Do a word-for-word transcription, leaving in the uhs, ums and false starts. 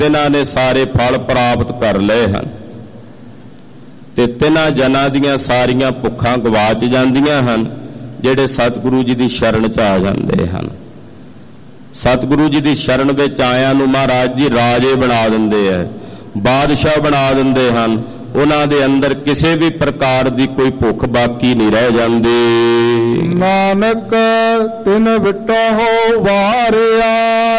तिन्हां ने सारे फल प्राप्त कर लए हन ते तिन्हां जनां दीयां सारियां भुखां गवाच जांदियां हन जिहड़े सतगुरु जी दी शरण च आ जांदे हन। सतगुरु जी दी शरण विच आयां नूं महाराज जी राजे बना दिंदे है, बादशाह बना दिंदे हन। उन्हां दे अंदर किसी भी प्रकार की कोई भुख बाकी नहीं रह जाती। नानक तिन विटो वारिया